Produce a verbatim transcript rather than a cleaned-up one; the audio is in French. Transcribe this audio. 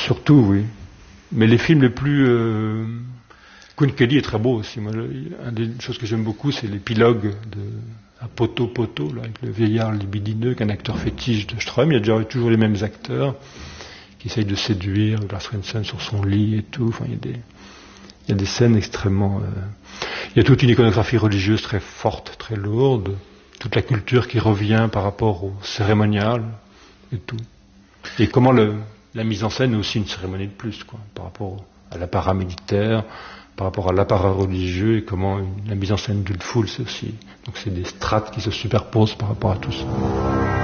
surtout, oui. Mais les films les plus... Euh... Queen Kelly est très beau aussi. Moi, une des choses que j'aime beaucoup, c'est l'épilogue de à Poto Poto, là, avec le vieillard libidineux, qu'un acteur fétiche de Ström. Il y a déjà toujours les mêmes acteurs qui essayent de séduire Lars Svensson sur son lit et tout. Enfin, il y a des, il y a des scènes extrêmement... Euh... Il y a toute une iconographie religieuse très forte, très lourde. Toute la culture qui revient par rapport au cérémonial et tout. Et comment le, la mise en scène est aussi une cérémonie de plus, quoi, par rapport à l'apparat militaire, par rapport à l'apparat religieux, et comment une, la mise en scène d'une foule, c'est aussi... Donc c'est des strates qui se superposent par rapport à tout ça.